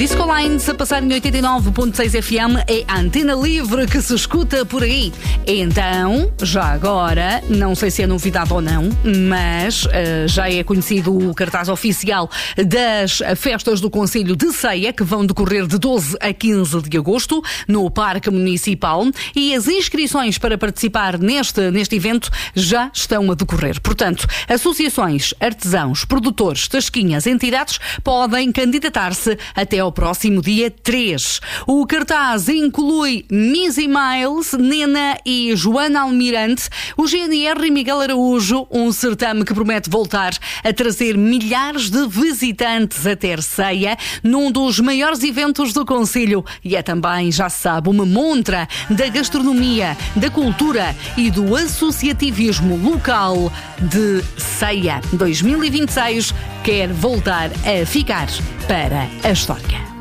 Disco Lines a passar em 89.6 FM é a Antena Livre que se escuta por aí. Então, já agora, não sei se é novidade ou não, mas já é conhecido o cartaz oficial das festas do Concelho de Ceia, que vão decorrer de 12 a 15 de agosto no Parque Municipal, e as inscrições para participar neste evento já estão a decorrer. Portanto, associações, artesãos, produtores, tasquinhas, entidades podem candidatar-se até ao próximo dia 3. O cartaz inclui Missy Miles, Nena e Joana Almirante, o GNR e Miguel Araújo, um certame que promete voltar a trazer milhares de visitantes até Ceia, num dos maiores eventos do Concelho. E é também, já se sabe, uma montra da gastronomia, da cultura e do associativismo local de Ceia. 2026 quer voltar a ficar para a história.